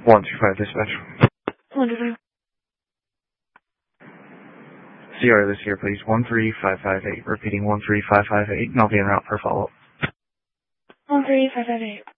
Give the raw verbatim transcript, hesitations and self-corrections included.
one two five dispatch. one two five. C R this here, please. one three five five eight. Repeating one three five five eight, and I'll be en route for follow-up. one three five five eight.